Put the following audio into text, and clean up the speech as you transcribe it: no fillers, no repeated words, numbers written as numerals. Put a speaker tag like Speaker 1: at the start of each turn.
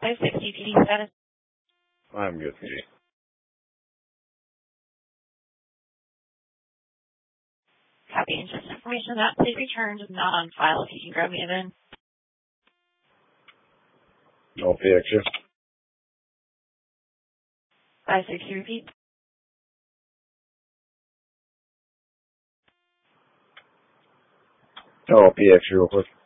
Speaker 1: 560 PD status.
Speaker 2: I'm good, G.
Speaker 1: Copy. And just information that please return is not on file. If you can grab me in.
Speaker 2: No picture.
Speaker 1: 560 repeat.
Speaker 2: Oh, PX real quick.